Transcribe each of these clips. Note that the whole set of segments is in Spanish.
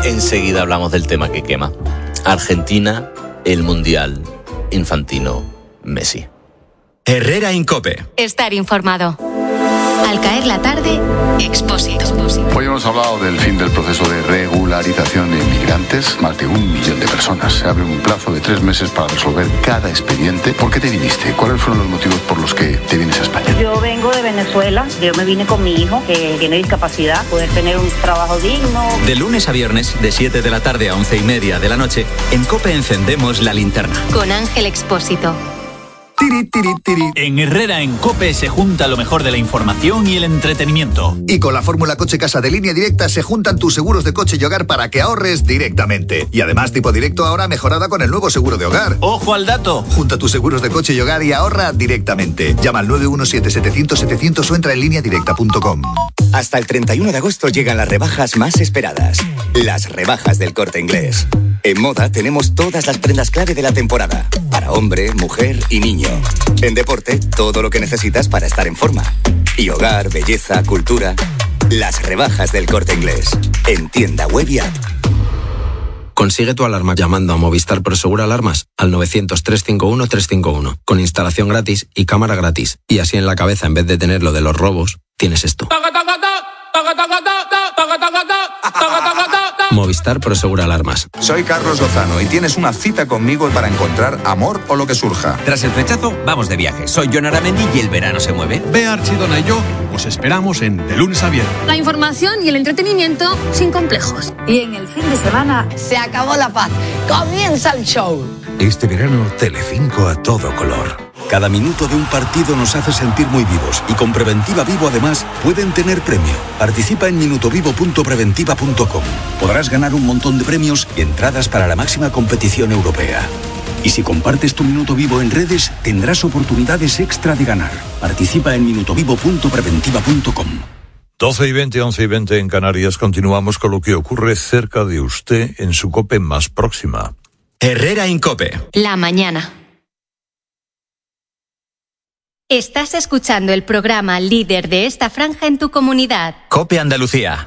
Enseguida hablamos del tema que quema. Argentina, el Mundial, Infantino, Messi. Herrera en COPE. Estar informado. Al caer la tarde, Expósito. Hoy hemos hablado del fin del proceso de regularización de inmigrantes. Más de 1 millón de personas. Se abre un plazo de 3 meses para resolver cada expediente. ¿Por qué te viniste? ¿Cuáles fueron los motivos por los que te vienes a España? Yo vengo de Venezuela. Yo me vine con mi hijo, que tiene discapacidad, poder tener un trabajo digno. De lunes a viernes, de 7 de la tarde a 11:30 de la noche, en COPE encendemos la linterna. Con Ángel Expósito. En Herrera en COPE se junta lo mejor de la información y el entretenimiento. Y con la fórmula Coche Casa de Línea Directa se juntan tus seguros de coche y hogar para que ahorres directamente. Y además tipo directo ahora mejorada con el nuevo seguro de hogar. ¡Ojo al dato! Junta tus seguros de coche y hogar y ahorra directamente. Llama al 917-700-700 o entra en lineadirecta.com. Hasta el 31 de agosto llegan las rebajas más esperadas. Las rebajas del Corte Inglés. En moda tenemos todas las prendas clave de la temporada. Para hombre, mujer y niño. En deporte, todo lo que necesitas para estar en forma. Y hogar, belleza, cultura. Las rebajas del Corte Inglés. En tienda web y app. Consigue tu alarma llamando a Movistar Prosegur Alarmas al 900-351-351. Con instalación gratis y cámara gratis. Y así en la cabeza, en vez de tener lo de los robos, tienes esto. Movistar Prosegur Alarmas. Soy Carlos Lozano y tienes una cita conmigo para encontrar amor o lo que surja. Tras el rechazo, vamos de viaje. Soy Jon Aramendi y el verano se mueve. Bea Archidona y yo os esperamos en De Lunes a Viernes. La información y el entretenimiento sin complejos. Y en el fin de semana se acabó la paz. Comienza el show. Este verano, Telecinco a todo color. Cada minuto de un partido nos hace sentir muy vivos y con Preventiva Vivo además pueden tener premio. Participa en minutovivo.preventiva.com. Podrás ganar un montón de premios y entradas para la máxima competición europea. Y si compartes tu Minuto Vivo en redes, tendrás oportunidades extra de ganar. Participa en minutovivo.preventiva.com. 12:20, 11:20 en Canarias. Continuamos con lo que ocurre cerca de usted en su COPE más próxima. Herrera en COPE. La mañana. Estás escuchando el programa líder de esta franja en tu comunidad. COPE Andalucía.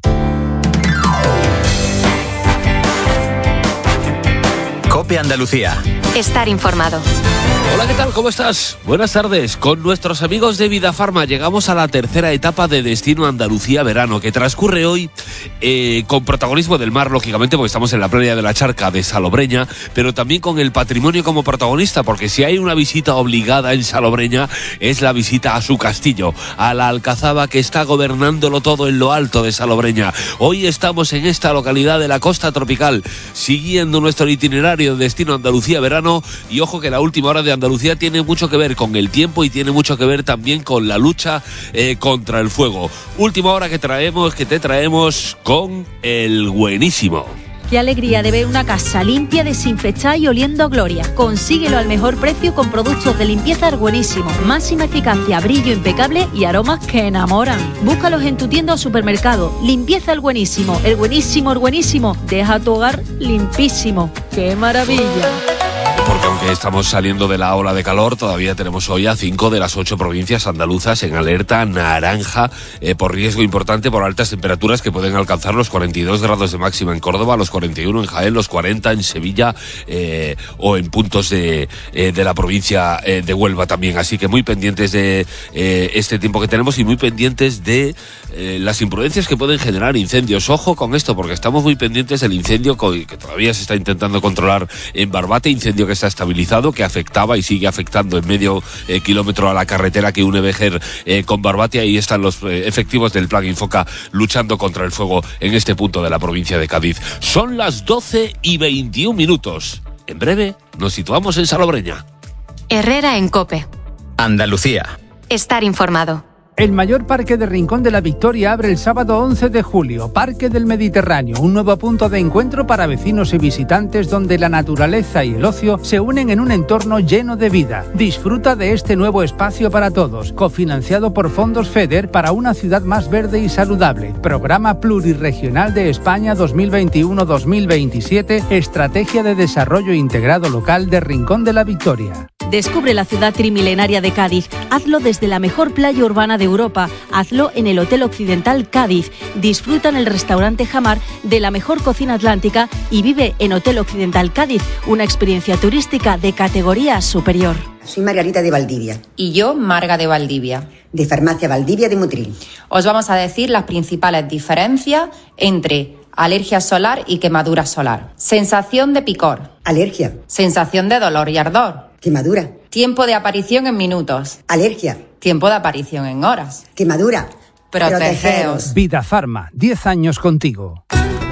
COPE Andalucía. Estar informado. Hola, ¿qué tal? ¿Cómo estás? Buenas tardes. Con nuestros amigos de Vidafarma llegamos a la tercera etapa de Destino Andalucía Verano, que transcurre hoy con protagonismo del mar, lógicamente, porque estamos en la playa de la Charca de Salobreña, pero también con el patrimonio como protagonista, porque si hay una visita obligada en Salobreña es la visita a su castillo, a la Alcazaba, que está gobernándolo todo en lo alto de Salobreña. Hoy estamos en esta localidad de la costa tropical, siguiendo nuestro itinerario de Destino Andalucía Verano, y ojo que la última hora de Andalucía tiene mucho que ver con el tiempo y tiene mucho que ver también con la lucha contra el fuego. Última hora que te traemos con el buenísimo. Qué alegría de ver una casa limpia, desinfectada y oliendo a gloria. Consíguelo al mejor precio con productos de limpieza El Buenísimo. Máxima eficacia, brillo impecable y aromas que enamoran. Búscalos en tu tienda o supermercado. Limpieza El Buenísimo. El Buenísimo, El Buenísimo. Deja tu hogar limpísimo. ¡Qué maravilla! Porque aunque estamos saliendo de la ola de calor, todavía tenemos hoy a 5 de las 8 provincias andaluzas en alerta naranja por riesgo importante por altas temperaturas que pueden alcanzar los 42 grados de máxima en Córdoba, los 41 en Jaén, los 40 en Sevilla o en puntos de la provincia de Huelva también. Así que muy pendientes de este tiempo que tenemos y muy pendientes de las imprudencias que pueden generar incendios. Ojo con esto, porque estamos muy pendientes del incendio que todavía se está intentando controlar en Barbate, incendio que está estabilizado, que afectaba y sigue afectando en medio kilómetro a la carretera que une Vejer con Barbate. Ahí están los efectivos del Plan Infoca luchando contra el fuego en este punto de la provincia de Cádiz. Son las 12:21. En breve nos situamos en Salobreña. Herrera en COPE. Andalucía. Estar informado. El mayor parque de Rincón de la Victoria abre el sábado 11 de julio, Parque del Mediterráneo, un nuevo punto de encuentro para vecinos y visitantes donde la naturaleza y el ocio se unen en un entorno lleno de vida. Disfruta de este nuevo espacio para todos, cofinanciado por fondos FEDER para una ciudad más verde y saludable. Programa Plurirregional de España 2021-2027, Estrategia de Desarrollo Integrado Local de Rincón de la Victoria. Descubre la ciudad trimilenaria de Cádiz. Hazlo desde la mejor playa urbana de Europa. Hazlo en el Hotel Occidental Cádiz. Disfruta en el restaurante Jamar de la mejor cocina atlántica y vive en Hotel Occidental Cádiz, una experiencia turística de categoría superior. Soy Margarita de Valdivia. Y yo, Marga de Valdivia. De Farmacia Valdivia de Motril. Os vamos a decir las principales diferencias entre alergia solar y quemadura solar. Sensación de picor. Alergia. Sensación de dolor y ardor. Quemadura. Tiempo de aparición en minutos. Alergia. Tiempo de aparición en horas. Quemadura. Protegeos. Vida Farma, 10 años contigo.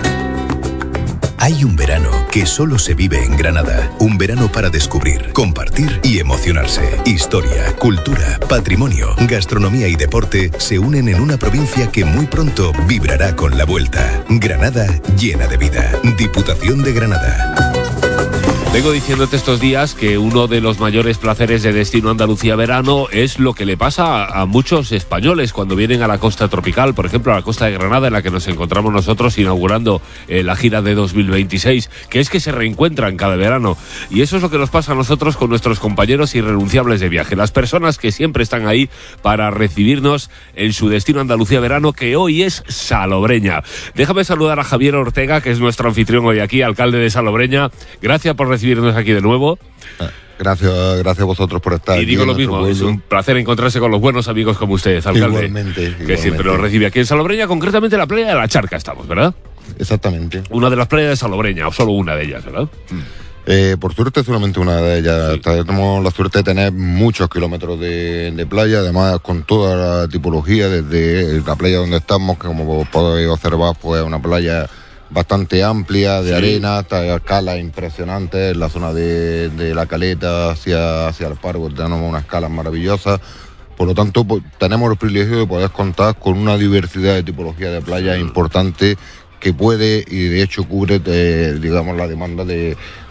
Hay un verano que solo se vive en Granada. Un verano para descubrir, compartir y emocionarse. Historia, cultura, patrimonio, gastronomía y deporte se unen en una provincia que muy pronto vibrará con la vuelta. Granada llena de vida. Diputación de Granada. Vengo diciéndote estos días que uno de los mayores placeres de Destino Andalucía Verano es lo que le pasa a muchos españoles cuando vienen a la costa tropical, por ejemplo a la costa de Granada, en la que nos encontramos nosotros inaugurando la gira de 2026, que es que se reencuentran cada verano. Y eso es lo que nos pasa a nosotros con nuestros compañeros irrenunciables de viaje, las personas que siempre están ahí para recibirnos en su Destino Andalucía Verano, que hoy es Salobreña. Déjame saludar a Javier Ortega, que es nuestro anfitrión hoy aquí, alcalde de Salobreña. Gracias por recibirnos aquí de nuevo. Gracias a vosotros por estar. Y digo lo mismo, pueblo. Es un placer encontrarse con los buenos amigos como ustedes, alcalde. Igualmente. Que siempre nos recibe aquí en Salobreña, concretamente en la playa de la Charca estamos, ¿verdad? Exactamente. Una de las playas de Salobreña, o solo una de ellas, ¿verdad? Por suerte solamente una de ellas. Sí. Tenemos la suerte de tener muchos kilómetros de playa, además con toda la tipología, desde la playa donde estamos, que como podéis observar, pues es una playa bastante amplia de arena, hasta escalas impresionantes. En la zona de la Caleta hacia el Pargo tenemos unas escalas maravillosas. Por lo tanto, pues, tenemos el privilegio de poder contar con una diversidad de tipología de playas importante que puede y de hecho cubre digamos la demanda de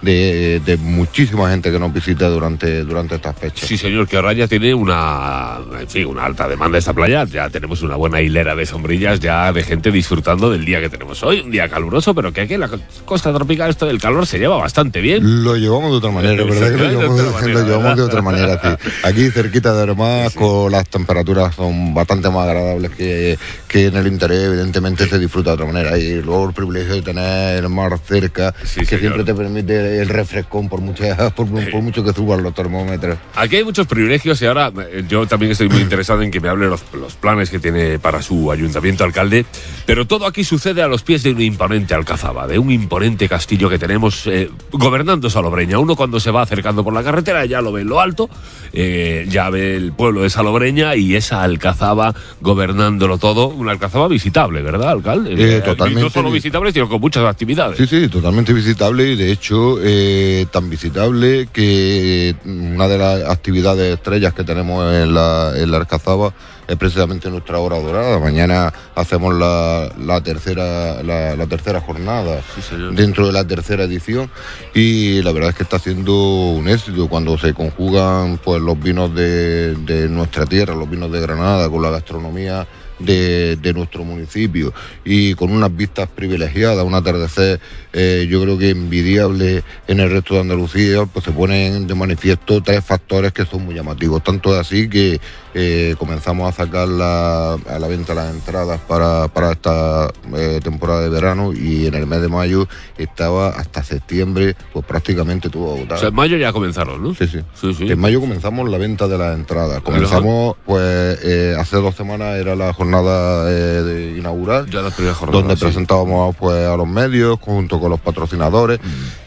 muchísima gente que nos visita durante estas fechas. Sí, señor, que ahora ya tiene una alta demanda esta playa. Ya tenemos una buena hilera de sombrillas ya de gente disfrutando del día que tenemos hoy, un día caluroso, pero que aquí en la costa tropical esto del calor se lleva bastante bien. Lo llevamos de otra manera, ¿verdad? Que lo llevamos de otra manera, sí. Aquí cerquita de Armasco las temperaturas son bastante más agradables que en el interior, evidentemente se disfruta de otra manera. Y luego el privilegio de tener el mar cerca, que señor, siempre te permite el refrescón por mucho que suban los termómetros. Aquí hay muchos privilegios y ahora yo también estoy muy interesado en que me hable los planes que tiene para su ayuntamiento, alcalde, pero todo aquí sucede a los pies de una imponente alcazaba, de un imponente castillo que tenemos gobernando Salobreña. Uno cuando se va acercando por la carretera ya lo ve en lo alto, ya ve el pueblo de Salobreña y esa alcazaba gobernándolo todo, una alcazaba visitable, ¿verdad, alcalde? Totalmente. No solo visitable, sino con muchas actividades. Sí, totalmente visitable y de hecho tan visitable que una de las actividades estrellas que tenemos en la alcazaba es precisamente nuestra hora dorada. Mañana hacemos la tercera jornada, dentro de la tercera edición, y la verdad es que está siendo un éxito cuando se conjugan pues los vinos de nuestra tierra, los vinos de Granada con la gastronomía de nuestro municipio y con unas vistas privilegiadas, un atardecer yo creo que envidiable en el resto de Andalucía. Pues se ponen de manifiesto tres factores que son muy llamativos, tanto es así que comenzamos a sacar a la venta las entradas para esta temporada de verano, y en el mes de mayo estaba hasta septiembre pues prácticamente todo agotado. O sea, en mayo ya comenzaron, ¿no? Sí. En mayo comenzamos la venta de las entradas. Comenzamos pues hace 2 semanas era la jornada inaugural, ya la primera jornada, donde presentábamos pues a los medios junto con los patrocinadores,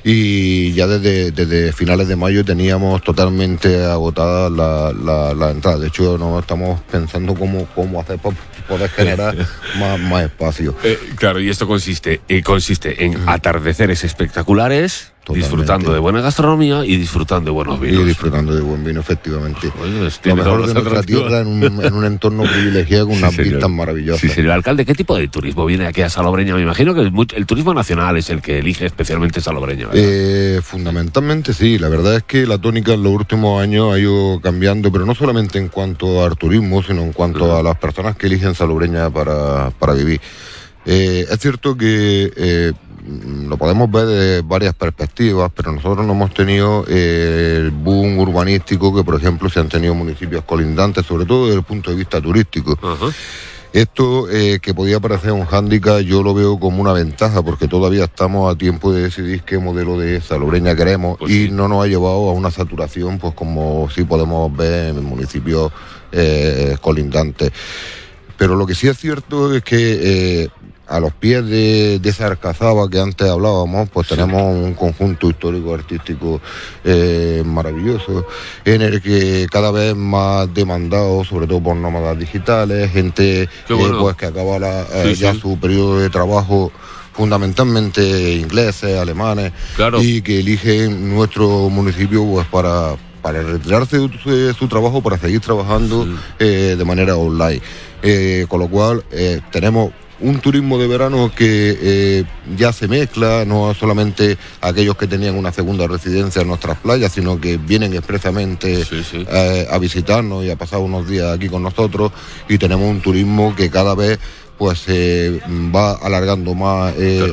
y ya desde finales de mayo teníamos totalmente agotadas las entradas. De hecho nos estamos pensando cómo hacer para poder generar más espacio. Claro, y esto consiste en atardeceres espectaculares, disfrutando de buena gastronomía y disfrutando de buenos vinos. Y disfrutando de buen vino, efectivamente. Lo mejor de nuestra tierra en un entorno privilegiado con unas vistas maravillosas. Sí, señor alcalde, ¿qué tipo de turismo viene aquí a Salobreña? Me imagino que el turismo nacional es el que elige especialmente Salobreña, ¿verdad? Fundamentalmente sí, la verdad es que la tónica en los últimos años ha ido cambiando, pero no solamente en cuanto al turismo, sino en cuanto a las personas que eligen Salobreña para vivir. Es cierto que lo podemos ver de varias perspectivas, pero nosotros no hemos tenido el boom urbanístico que, por ejemplo, se han tenido municipios colindantes, sobre todo desde el punto de vista turístico. Uh-huh. Esto que podía parecer un hándicap, yo lo veo como una ventaja, porque todavía estamos a tiempo de decidir qué modelo de salobreña queremos, pues y sí, no nos ha llevado a una saturación, pues como sí podemos ver en municipios colindantes. Pero lo que sí es cierto es que a los pies de esa Alcazaba que antes hablábamos, pues sí, tenemos un conjunto histórico-artístico maravilloso, en el que cada vez más demandado, sobre todo por nómadas digitales, gente pues que acaba ya su periodo de trabajo, fundamentalmente ingleses, alemanes, claro, y que eligen nuestro municipio pues para retirarse de su trabajo, para seguir trabajando de manera online. Con lo cual tenemos un turismo de verano que ya se mezcla, no solamente aquellos que tenían una segunda residencia en nuestras playas, sino que vienen expresamente a visitarnos y a pasar unos días aquí con nosotros, y tenemos un turismo que cada vez pues se va alargando más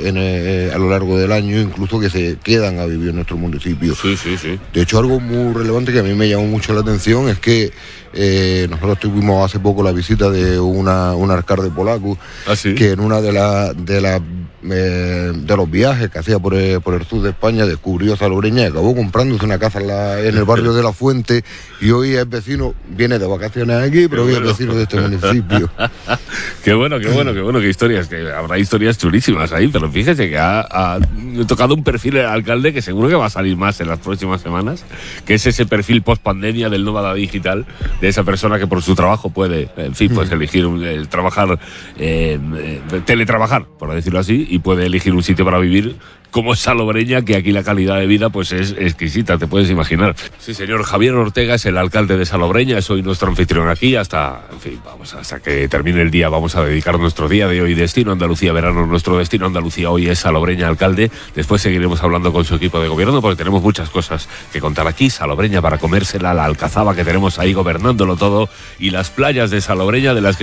a lo largo del año, incluso que se quedan a vivir en nuestro municipio. De hecho, algo muy relevante que a mí me llamó mucho la atención es que nosotros tuvimos hace poco la visita de un alcalde polaco, que en una de los viajes que hacía por el sur de España descubrió Salobreña y acabó comprándose una casa en el barrio de La Fuente, y hoy es vecino, viene de vacaciones aquí, pero hoy es vecino de este municipio. Qué bueno, qué historias, que habrá historias chulísimas ahí, pero fíjese que ha tocado un perfil el alcalde que seguro que va a salir más en las próximas semanas, que es ese perfil post-pandemia del nómada digital, de esa persona que por su trabajo puede, en fin, pues elegir trabajar, teletrabajar, por decirlo así, y puede elegir un sitio para vivir como es Salobreña, que aquí la calidad de vida pues es exquisita, te puedes imaginar. Sí, señor, Javier Ortega es el alcalde de Salobreña, es hoy nuestro anfitrión aquí, hasta que termine el día vamos a dedicar nuestro día de hoy Destino Andalucía Verano. Nuestro Destino Andalucía hoy es Salobreña, alcalde. Después seguiremos hablando con su equipo de gobierno, porque tenemos muchas cosas que contar aquí. Salobreña para comérsela, la Alcazaba que tenemos ahí gobernándolo todo, y las playas de Salobreña, de las que